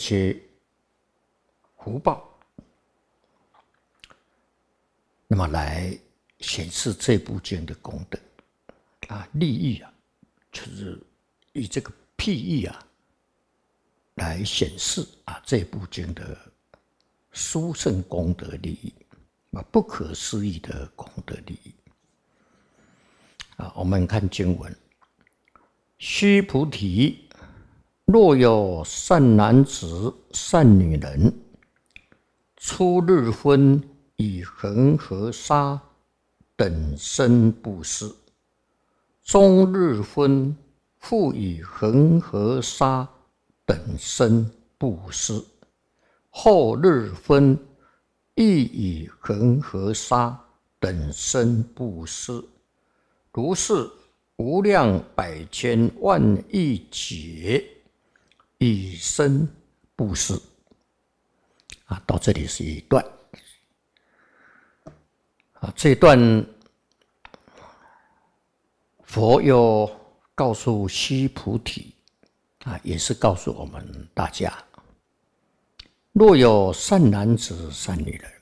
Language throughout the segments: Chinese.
些福报，那么来显示这部经的功德啊，利益啊，就是以这个譬喻啊来显示啊这部经的殊胜功德利益啊，不可思议的功德利益啊。我们看经文：须菩提，若有善男子、善女人，初日分以恒河沙等身布施，中日分复以恒河沙等身布施，后日分亦以恒河沙等身布施，如是无量百千万亿劫以身布施。啊，到这里是一段。啊，这段佛又告诉须菩提，啊，也是告诉我们大家：若有善男子、善女人，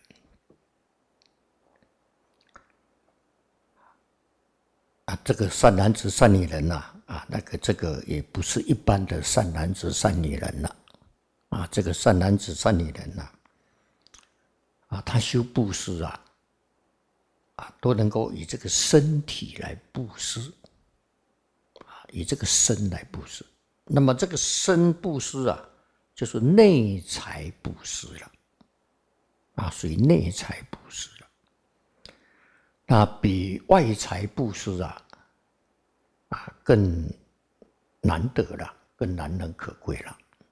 啊，这个善男子、善女人呐，啊，这个也不是一般的善男子、善女人了，啊，这个善男子、善女人呐，啊，他修布施啊，啊，都能够以这个身体来布施，啊，以这个身来布施。那么这个身布施啊，就是内财布施了，啊，属于内财布施了。那比外财布施啊，啊更难得了，更难能可贵了。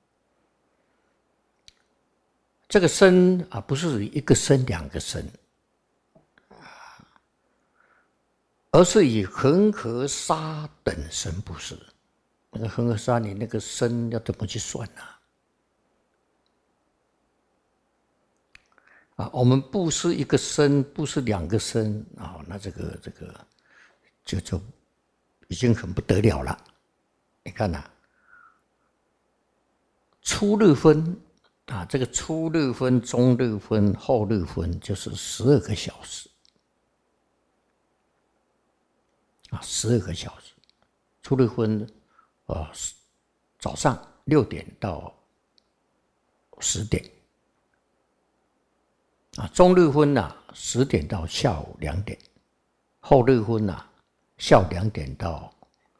这个身啊，不是一个身、两个身，而是以恒河沙等身布施。那个恒河沙，你那个身要怎么去算呢？啊，我们布施一个身，布施两个身啊，那这个就已经很不得了了。你看呐，初日分啊，这个初日分、中日分、后日分，就是12个小时啊，12个小时。初日分早上6点到10点。啊，中日分呐，10点到下午2点；后日分呐，下午2点到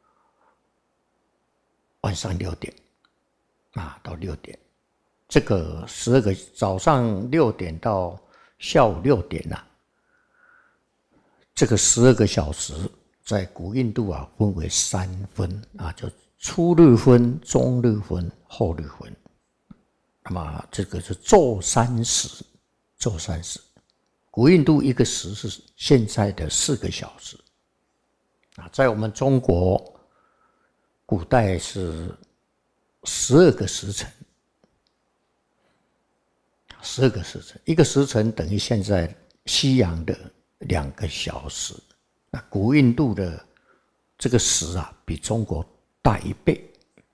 晚上6点，啊，到6点。这个12个早上6点到下午6点呐，这个12个小时，在古印度啊，分为3分啊，就初日分、中日分、后日分。那么这个是昼3时。昼3时，古印度一个时是现在的4个小时，啊，在我们中国古代是12个时辰，12个时辰，一个时辰等于现在西洋的2个小时。那古印度的这个时啊，比中国大1倍，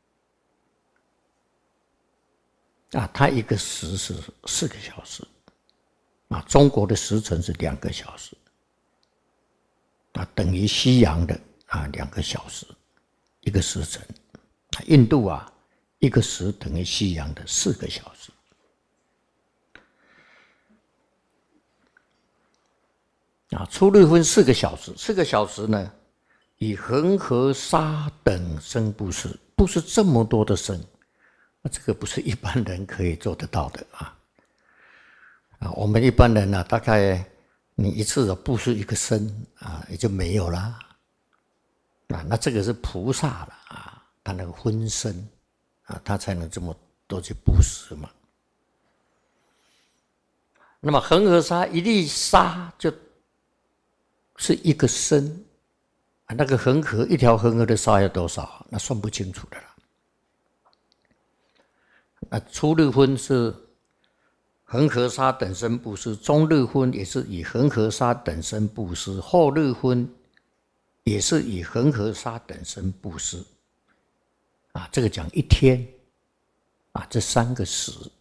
啊，它一个时是4个小时。啊，中国的时辰是2个小时，啊，等于西洋的啊2个小时，一个时辰。印度啊，一个时等于西洋的4个小时。啊，初日分4个小时，4个小时呢，以恒河沙等身布施，布施这么多的身，这个不是一般人可以做得到的啊。啊，我们一般人呢，大概你一次布施一个身啊，也就没有了啊。那这个是菩萨了啊，他那个分身啊，他才能这么多去布施嘛。那么恒河沙一粒沙就是一个身啊，那个恒河一条恒河的沙要多少？那算不清楚的了。那初日分是恒河沙等身布施，中日分也是以恒河沙等身布施，后日分也是以恒河沙等身布施。啊，这个讲一天， 这三个时